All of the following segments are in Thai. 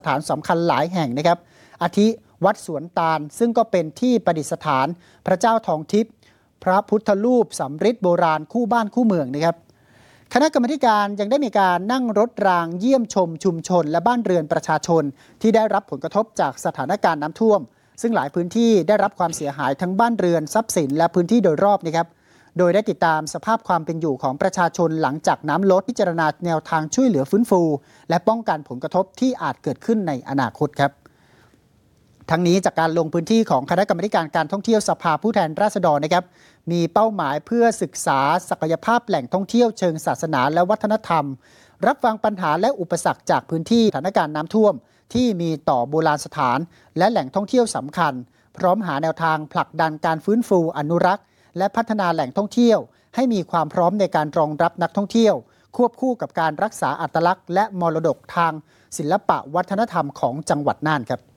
ถานสำคัญหลายแห่งนะครับอาทิวัดสวนตาลซึ่งก็เป็นที่ประดิษฐานพระเจ้าทองทิพย์พระพุทธรูปสำริดโบราณคู่บ้านคู่เมืองนะครับคณะกรรมการยังได้มีการนั่งรถรางเยี่ยมชมชุมชนและบ้านเรือนประชาชนที่ได้รับผลกระทบจากสถานการณ์น้ำท่วมซึ่งหลายพื้นที่ได้รับความเสียหายทั้งบ้านเรือนทรัพย์สินและพื้นที่โดยรอบนะครับโดยได้ติดตามสภาพความเป็นอยู่ของประชาชนหลังจากน้ำลดพิจารณาแนวทางช่วยเหลือฟื้นฟูและป้องกันผลกระทบที่อาจเกิดขึ้นในอนาคตครับทั้งนี้จากการลงพื้นที่ของคณะกรรมการการท่องเที่ยวสภาผู้แทนราษฎรนะครับมีเป้าหมายเพื่อศึกษาศักยภาพแหล่งท่องเที่ยวเชิงศาสนาและวัฒนธรรมรับฟังปัญหาและอุปสรรคจากพื้นที่สถานการณ์น้ำท่วมที่มีต่อโบราณสถานและแหล่งท่องเที่ยวสำคัญพร้อมหาแนวทางผลักดันการฟื้นฟูอนุรักษ์และพัฒนาแหล่งท่องเที่ยวให้มีความพร้อมในการรองรับนักท่องเที่ยวควบคู่กับการรักษาอัตลักษณ์และมรดกทางศิลปะวัฒนธรรมของจังหวัดน่านครับ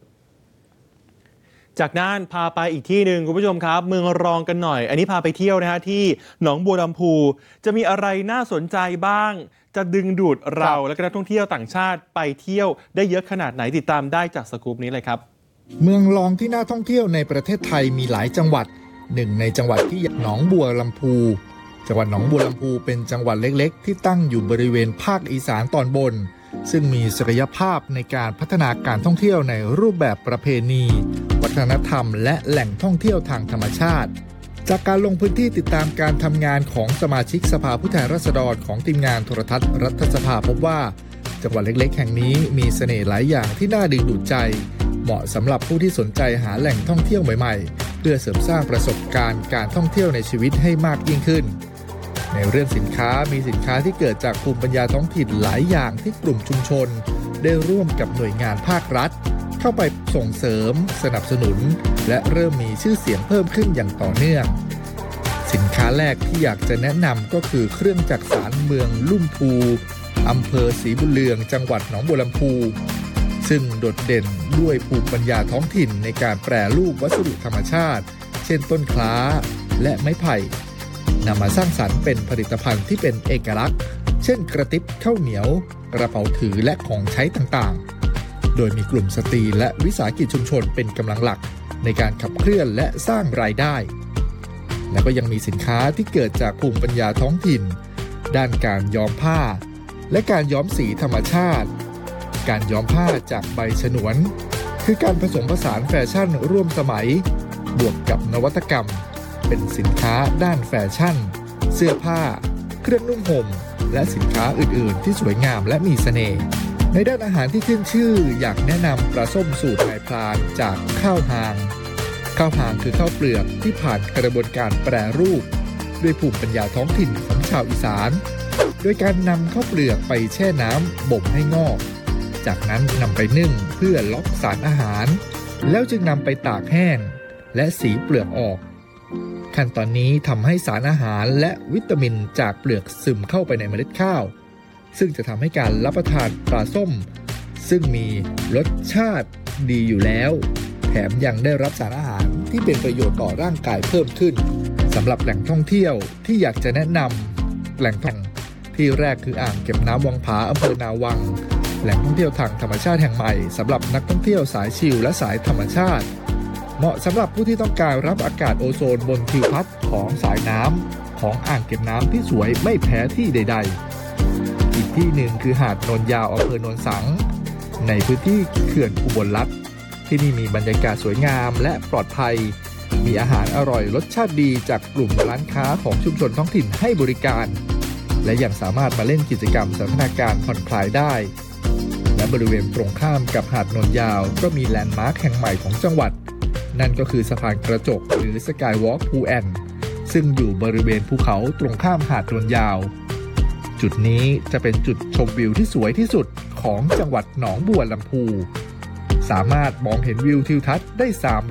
จากน่านพาไปอีกที่หนึ่งคุณผู้ชมครับเมืองรองกันหน่อยอันนี้พาไปเที่ยวนะฮะที่หนองบัวลำพูจะมีอะไรน่าสนใจบ้างจะดึงดูดเราและนักท่องเที่ยวต่างชาติไปเที่ยวได้เยอะขนาดไหนติดตามได้จากสกู๊ปนี้เลยครับเมืองรองที่น่าท่องเที่ยวในประเทศไทยมีหลายจังหวัดหนึ่งในจังหวัดที่หนองบัวลำพูจังหวัดหนองบัวลำพูเป็นจังหวัดเล็กๆที่ตั้งอยู่บริเวณภาคอีสานตอนบนซึ่งมีศักยภาพในการพัฒนาการท่องเที่ยวในรูปแบบประเพณีวัฒนธรรมและแหล่งท่องเที่ยวทางธรรมชาติจากการลงพื้นที่ติดตามการทำงานของสมาชิกสภาผู้แทนราษฎรของทีมงานโทรทัศน์รัฐสภาพบว่าจังหวัดเล็กๆแห่งนี้มีเสน่ห์หลายอย่างที่น่าดึงดูดใจเหมาะสำหรับผู้ที่สนใจหาแหล่งท่องเที่ยวใหม่ๆเพื่อเสริมสร้างประสบการณ์การท่องเที่ยวในชีวิตให้มากยิ่งขึ้นในเรื่องสินค้ามีสินค้าที่เกิดจากภูมิปัญญาท้องถิ่นหลายอย่างที่กลุ่มชุมชนได้ร่วมกับหน่วยงานภาครัฐเข้าไปส่งเสริมสนับสนุนและเริ่มมีชื่อเสียงเพิ่มขึ้นอย่างต่อเนื่องสินค้าแรกที่อยากจะแนะนำก็คือเครื่องจักสานเมืองลุ่มพูอำเภอศรีบุญเรืองจังหวัดหนองบัวลำพูซึ่งโดดเด่นด้วยภูมิปัญญาท้องถิ่นในการแปรรูปวัสดุธรรมชาติเช่นต้นคล้าและไม้ไผ่นำมาสร้างสรรค์เป็นผลิตภัณฑ์ที่เป็นเอกลักษณ์เช่นกระติบข้าวเหนียวกระเป๋าถือและของใช้ต่างๆโดยมีกลุ่มสตรีและวิสาหกิจชุมชนเป็นกำลังหลักในการขับเคลื่อนและสร้างรายได้และก็ยังมีสินค้าที่เกิดจากภูมิปัญญาท้องถิ่นด้านการย้อมผ้าและการย้อมสีธรรมชาติการย้อมผ้าจากใบฉนวนคือการผสมผสานแฟชั่นร่วมสมัยบวกกับนวัตกรรมเป็นสินค้าด้านแฟชั่นเสื้อผ้าเครื่องนุ่งห่มและสินค้าอื่นๆที่สวยงามและมีเสน่ห์ในด้านอาหารที่ขึ้นชื่ออยากแนะนำปลาส้มสูตรนายพรานจากข้าวหางคือข้าวเปลือกที่ผ่านกระบวนการแปรรูปด้วยภูมิปัญญาท้องถิ่นของชาวอีสานโดยการนำข้าวเปลือกไปแช่น้ำบ่มให้งอกจากนั้นนำไปนึ่งเพื่อล็อกสารอาหารแล้วจึงนำไปตากแห้งและสีเปลือกออกขั้นตอนนี้ทำให้สารอาหารและวิตามินจากเปลือกซึมเข้าไปในเมล็ดข้าวซึ่งจะทำให้การรับประทานปลาส้มซึ่งมีรสชาติดีอยู่แล้วแถมยังได้รับสารอาหารที่เป็นประโยชน์ต่อร่างกายเพิ่มขึ้นสำหรับแหล่งท่องเที่ยวที่อยากจะแนะนำแหล่งท่องที่แรกคืออ่างเก็บน้ำวังผาอำเภอนาวังแหล่งท่องเที่ยวทางธรรมชาติแห่งใหม่สำหรับนักท่องเที่ยวสายชิลและสายธรรมชาติเหมาะสำหรับผู้ที่ต้องการรับอากาศโอโซนบนทิวทัศน์ของสายน้ำของอ่างเก็บน้ำที่สวยไม่แพ้ที่ใดๆอีกที่หนึ่งคือหาดโนนยาวอำเภอโนนสังในพื้นที่เขื่อนอุบลรัตน์ที่นี่มีบรรยากาศสวยงามและปลอดภัยมีอาหารอร่อยรสชาติดีจากกลุ่มร้านค้าของชุมชนท้องถิ่นให้บริการและยังสามารถมาเล่นกิจกรรมสันทนาการผ่อนคลายได้และบริเวณตรงข้ามกับหาดโนนยาวก็มีแลนด์มาร์คแห่งใหม่ของจังหวัดนั่นก็คือสะพานกระจกหรือสกายวอล์กพูแอนซึ่งอยู่บริเวณภูเขาตรงข้ามหาดโนนยาวจุดนี้จะเป็นจุดชมวิวที่สวยที่สุดของจังหวัดหนองบัวลำพูสามารถมองเห็นวิวทิวทัศน์ได้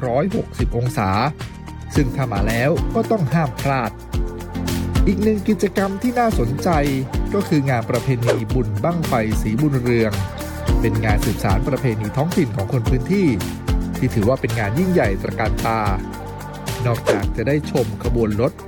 360องศาซึ่งถ้ามาแล้วก็ต้องห้ามพลาดอีกหนึ่งกิจกรรมที่น่าสนใจก็คืองานประเพณีบุญบั้งไฟศรีบุญเรืองเป็นงานสืบสานประเพณีท้องถิ่นของคนพื้นที่ที่ถือว่าเป็นงานยิ่งใหญ่ตระการตานอกจากจะได้ชมขบวนรถ